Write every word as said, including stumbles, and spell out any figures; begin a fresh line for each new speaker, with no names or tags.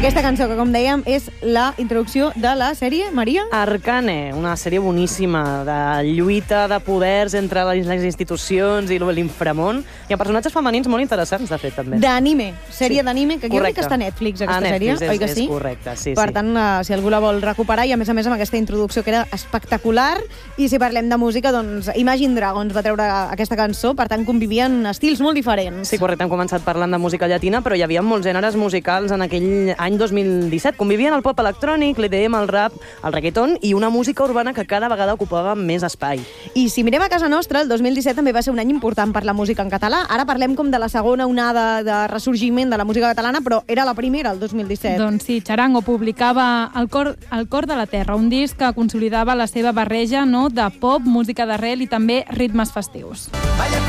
Aquesta cançó, que com dèiem, és la introducció de la sèrie, Maria?
Arcane, una sèrie boníssima de lluita de poders entre les, les institucions i l'inframón. Hi ha personatges femenins molt interessants, de fet, també.
D'anime, sèrie
Sí.
d'anime, que jo crec que està a Netflix, aquesta
a Netflix,
sèrie,
és,
oi que
és
sí?
correcte, sí,
per
sí.
tant, uh, si algú la vol recuperar, i a més a més amb aquesta introducció que era espectacular, i si parlem de música, doncs Imagine Dragons va treure aquesta cançó, per tant convivien estils molt diferents.
Sí, correcte, hem començat parlant de música llatina, però hi havia molts gèneres musicals en aquell any dos mil disset. Convivien el pop electrònic, l'E D M, el rap, el reggaeton i una música urbana que cada vegada ocupava més espai.
I si mirem a casa nostra, el dos mil disset també va ser un any important per la música en català. Ara parlem com de la segona onada de ressorgiment de la música catalana, però era la primera, el dos mil disset.
Doncs sí, Charango publicava El cor, el cor de la terra, un disc que consolidava la seva barreja, no, de pop, música d'arrel i també ritmes festius.